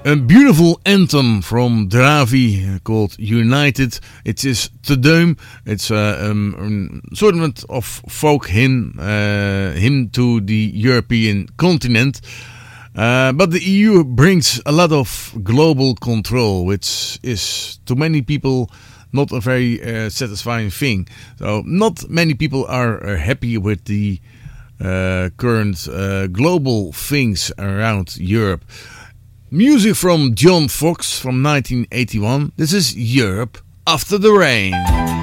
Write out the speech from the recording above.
A beautiful anthem from Dravi called United. It is Te Deum. It's a sort of folk hymn to the European continent. But the EU brings a lot of global control, which is to many people not a very satisfying thing. So not many people are happy with the current global things around Europe. Music from John Foxx from 1981. This is Europe After the Rain.